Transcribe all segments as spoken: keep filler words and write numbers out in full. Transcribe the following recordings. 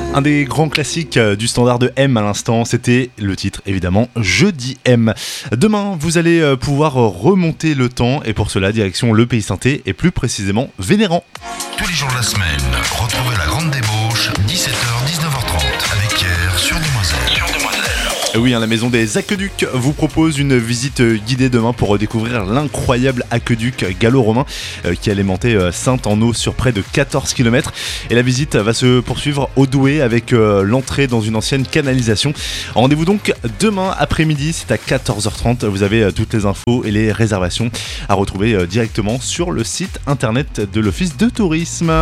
Un des grands classiques du standard de M à l'instant, c'était le titre évidemment Jeudi M. Demain, vous allez pouvoir remonter le temps et pour cela, direction le Pays Sainté et plus précisément Vénérand. Tous les jours de la semaine, retrouvez la grande débauche, dix-sept heures dix-neuf heures trente avec Pierre sur Demoiselle. Sur Demoiselle. Oui, hein, la maison des aqueducs vous propose une visite guidée demain pour découvrir l'incroyable aqueduc gallo-romain euh, qui alimentait euh, Saintes en eau sur près de quatorze kilomètres. Et la visite va se poursuivre au Douai avec euh, l'entrée dans une ancienne canalisation. Rendez-vous donc demain après-midi, c'est à quatorze heures trente. Vous avez euh, toutes les infos et les réservations à retrouver euh, directement sur le site internet de l'Office de tourisme.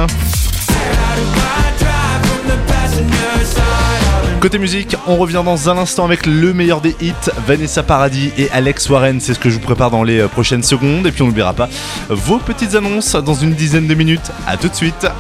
Côté musique, on revient dans un instant avec le meilleur des hits, Vanessa Paradis et Alex Warren, c'est ce que je vous prépare dans les prochaines secondes. Et puis on n'oubliera pas vos petites annonces dans une dizaine de minutes. À tout de suite.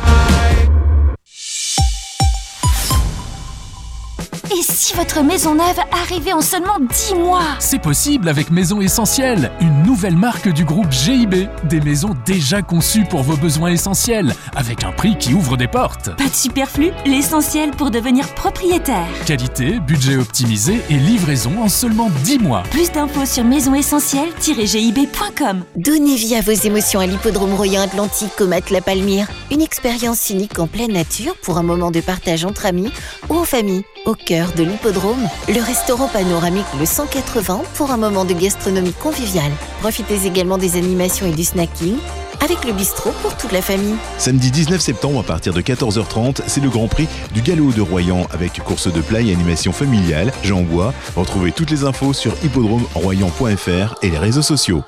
Et si votre maison neuve arrivait en seulement dix mois ? C'est possible avec Maison Essentielle, une nouvelle marque du groupe G I B. Des maisons déjà conçues pour vos besoins essentiels, avec un prix qui ouvre des portes. Pas de superflu, l'essentiel pour devenir propriétaire. Qualité, budget optimisé et livraison en seulement dix mois. Plus d'infos sur maison essentielle tiret g i b point com. Donnez vie à vos émotions à l'hippodrome Royan Atlantique au Mat-la-Palmyre. Une expérience unique en pleine nature pour un moment de partage entre amis ou en famille. Au cœur de l'hippodrome, le restaurant panoramique Le cent quatre-vingts pour un moment de gastronomie conviviale. Profitez également des animations et du snacking avec le bistrot pour toute la famille. Samedi dix-neuf septembre à partir de quatorze heures trente, c'est le Grand Prix du Galop de Royan avec course de plat et animation familiale. Jean Bois, retrouvez toutes les infos sur hippodrome royan point f r et les réseaux sociaux.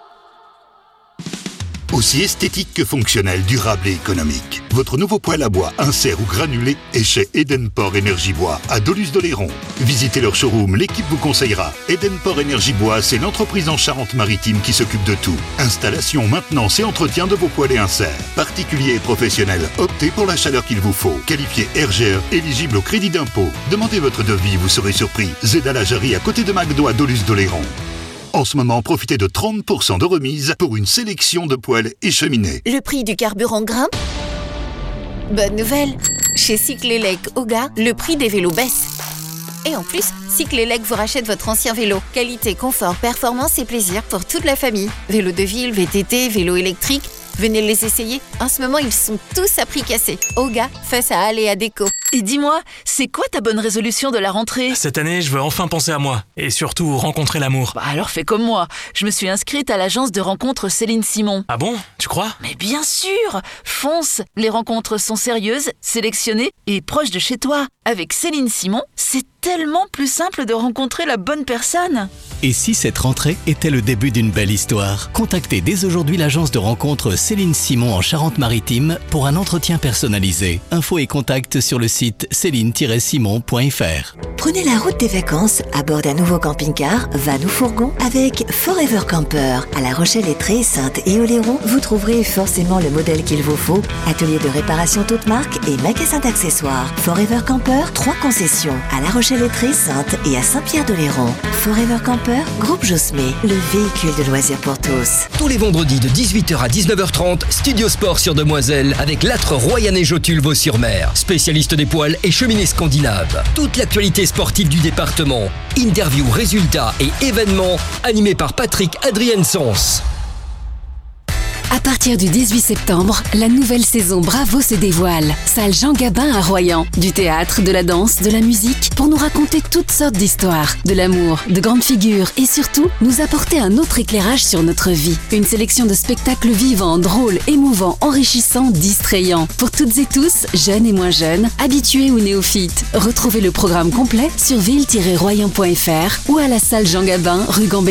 Aussi esthétique que fonctionnel, durable et économique. Votre nouveau poêle à bois, insert ou granulé est chez Edenport Énergie Bois à Doluce-d'Oléron. Visitez leur showroom, l'équipe vous conseillera. Edenport Énergie Bois, c'est l'entreprise en Charente-Maritime qui s'occupe de tout. Installation, maintenance et entretien de vos poêles et inserts. Particuliers et professionnels, optez pour la chaleur qu'il vous faut. Qualifié R G E, éligible au crédit d'impôt. Demandez votre devis, vous serez surpris. Zeda la Jarry à côté de McDo à Doluce-d'Oléron. En ce moment, profitez de trente pour cent de remise pour une sélection de poêles et cheminées. Le prix du carburant grimpe ? Bonne nouvelle, chez Cyclélec Oga, le prix des vélos baisse. Et en plus, Cyclélec vous rachète votre ancien vélo. Qualité, confort, performance et plaisir pour toute la famille. Vélo de ville, V T T, vélo électrique, venez les essayer. En ce moment, ils sont tous à prix cassé. Oga, face à Aléa Déco. Et dis-moi, c'est quoi ta bonne résolution de la rentrée ? Cette année, je veux enfin penser à moi. Et surtout, rencontrer l'amour. Bah alors fais comme moi. Je me suis inscrite à l'agence de rencontres Céline Simon. Ah bon ? Tu crois ? Mais bien sûr ! Fonce ! Les rencontres sont sérieuses, sélectionnées et proches de chez toi. Avec Céline Simon, c'est tellement plus simple de rencontrer la bonne personne. Et si cette rentrée était le début d'une belle histoire ? Contactez dès aujourd'hui l'agence de rencontres Céline Simon en Charente-Maritime pour un entretien personnalisé. Infos et contacts sur le site céline tiret simon point f r. Prenez la route des vacances à bord d'un nouveau camping-car, van ou fourgon avec Forever Camper. À La Rochelle-Lettrée, Saintes et Oléron, vous trouverez forcément le modèle qu'il vous faut. Atelier de réparation toute marque et magasin d'accessoires. Forever Camper, trois concessions à La Rochelle-Lettrée, Saintes et à Saint-Pierre-d'Oléron. Forever Camper, groupe Josmé, le véhicule de loisirs pour tous. Tous les vendredis de dix-huit heures à dix-neuf heures trente, Studio Sport sur Demoiselle avec l'âtre Royanais Jotule Vaux-sur-Mer, spécialiste des poêles et cheminées scandinaves. Toute l'actualité sportive du département, interviews, résultats et événements animés par Patrick Adrien-Sens. À partir du dix-huit septembre, la nouvelle saison Bravo se dévoile. Salle Jean Gabin à Royan. Du théâtre, de la danse, de la musique, pour nous raconter toutes sortes d'histoires, de l'amour, de grandes figures et surtout, nous apporter un autre éclairage sur notre vie. Une sélection de spectacles vivants, drôles, émouvants, enrichissants, distrayants. Pour toutes et tous, jeunes et moins jeunes, habitués ou néophytes. Retrouvez le programme complet sur ville tiret royan point f r ou à la salle Jean Gabin, rue Gambetta.